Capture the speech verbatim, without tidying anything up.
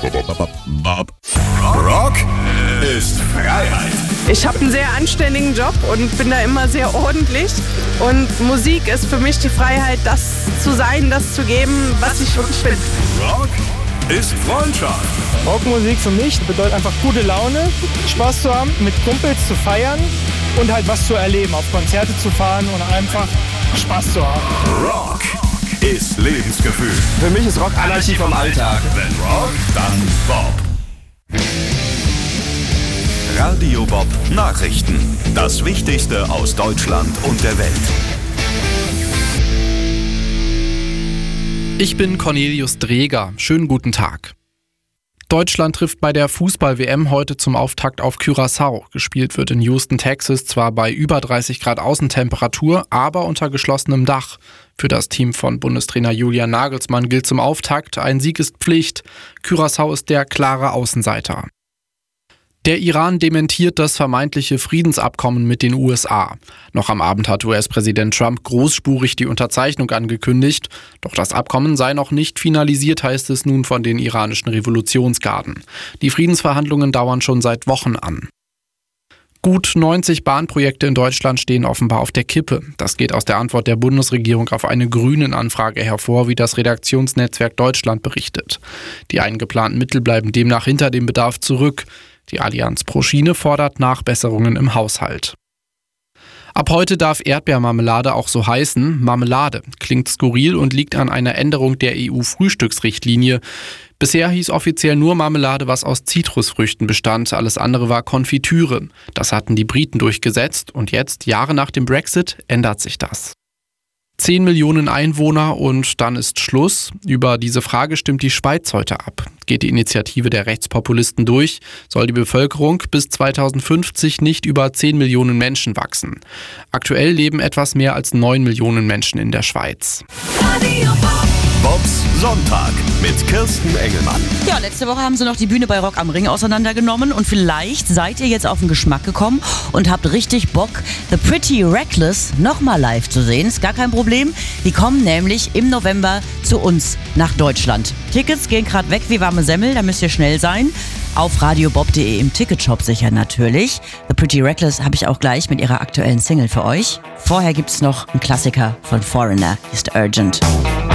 Bob. Rock ist Freiheit. Ich habe einen sehr anständigen Job und bin da immer sehr ordentlich. Und Musik ist für mich die Freiheit, das zu sein, das zu geben, was ich wirklich bin. Rock ist Freundschaft. Rockmusik für mich bedeutet einfach gute Laune, Spaß zu haben, mit Kumpels zu feiern und halt was zu erleben, auf Konzerte zu fahren und einfach Spaß zu haben. Rock ist Lebensgefühl. Für mich ist Rock Anarchie vom Alltag. Wenn Rock, dann Bob. Radio Bob Nachrichten. Das Wichtigste aus Deutschland und der Welt. Ich bin Cornelius Dreger. Schönen guten Tag. Deutschland trifft bei der Fußball-W M heute zum Auftakt auf Curaçao. Gespielt wird in Houston, Texas, zwar bei über dreißig Grad Außentemperatur, aber unter geschlossenem Dach. Für das Team von Bundestrainer Julian Nagelsmann gilt zum Auftakt: ein Sieg ist Pflicht. Curaçao ist der klare Außenseiter. Der Iran dementiert das vermeintliche Friedensabkommen mit den U S A. Noch am Abend hat U S-Präsident Trump großspurig die Unterzeichnung angekündigt. Doch das Abkommen sei noch nicht finalisiert, heißt es nun von den iranischen Revolutionsgarden. Die Friedensverhandlungen dauern schon seit Wochen an. Gut neunzig Bahnprojekte in Deutschland stehen offenbar auf der Kippe. Das geht aus der Antwort der Bundesregierung auf eine Grünen-Anfrage hervor, wie das Redaktionsnetzwerk Deutschland berichtet. Die eingeplanten Mittel bleiben demnach hinter dem Bedarf zurück. Die Allianz pro Schiene fordert Nachbesserungen im Haushalt. Ab heute darf Erdbeermarmelade auch so heißen. Marmelade klingt skurril und liegt an einer Änderung der E U-Frühstücksrichtlinie. Bisher hieß offiziell nur Marmelade, was aus Zitrusfrüchten bestand. Alles andere war Konfitüre. Das hatten die Briten durchgesetzt und jetzt, Jahre nach dem Brexit, ändert sich das. Zehn Millionen Einwohner und dann ist Schluss. Über diese Frage stimmt die Schweiz heute ab. Geht die Initiative der Rechtspopulisten durch, soll die Bevölkerung bis zweitausendfünfzig nicht über zehn Millionen Menschen wachsen. Aktuell leben etwas mehr als neun Millionen Menschen in der Schweiz. Bobs Sonntag mit Kirsten Engelmann. Ja, letzte Woche haben sie noch die Bühne bei Rock am Ring auseinandergenommen und vielleicht seid ihr jetzt auf den Geschmack gekommen und habt richtig Bock, The Pretty Reckless nochmal live zu sehen. Ist gar kein Problem. Die kommen nämlich im November zu uns nach Deutschland. Tickets gehen gerade weg wie warme Semmel, da müsst ihr schnell sein. Auf radiobob punkt de im Ticketshop sicher natürlich. The Pretty Reckless habe ich auch gleich mit ihrer aktuellen Single für euch. Vorher gibt's noch einen Klassiker von Foreigner, ist Urgent.